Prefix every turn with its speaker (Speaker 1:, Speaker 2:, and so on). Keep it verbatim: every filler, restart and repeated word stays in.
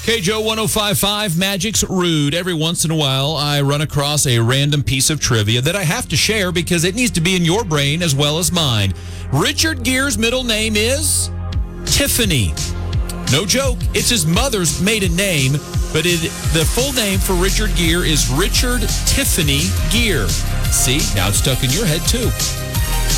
Speaker 1: K J O one oh five point five, Magic's Rude. Every once in a while, I run across a random piece of trivia that I have to share because it needs to be in your brain as well as mine. Richard Gere's middle name is Tiffany. No joke. It's his mother's maiden name, but it, the full name for Richard Gere is Richard Tiffany Gere. See? Now it's stuck in your head, too.